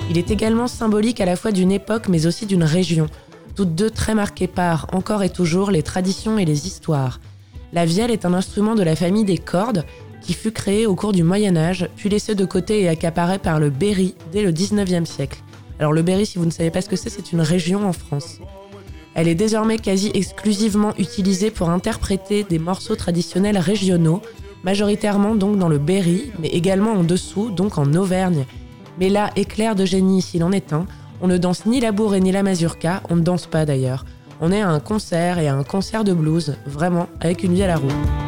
Il est également symbolique à la fois d'une époque mais aussi d'une région, toutes deux très marquées par, encore et toujours, les traditions et les histoires. La vielle est un instrument de la famille des cordes qui fut créé au cours du Moyen-Âge, puis laissé de côté et accaparé par le Berry dès le 19e siècle. Alors le Berry, si vous ne savez pas ce que c'est une région en France. Elle est désormais quasi exclusivement utilisée pour interpréter des morceaux traditionnels régionaux, majoritairement donc dans le Berry, mais également en dessous, donc en Auvergne. Mais là, éclair de génie s'il en est un, on ne danse ni la bourrée ni la mazurka, on ne danse pas d'ailleurs. On est à un concert et à un concert de blues, vraiment, avec une vielle à roue.